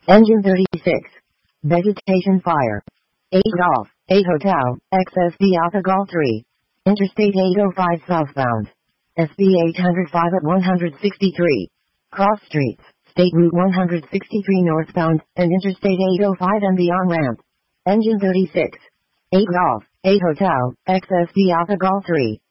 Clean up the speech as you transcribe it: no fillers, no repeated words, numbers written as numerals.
Engine 36. Vegetation fire. 8 Golf, 8 Hotel, XSB Alpha Golf 3. Interstate 805 southbound. SB 805 at 163. Cross streets, State Route 163 northbound, and Interstate 805 and beyond ramp. Engine 36. 8 Golf, 8 Hotel, XSB Alpha Golf 3.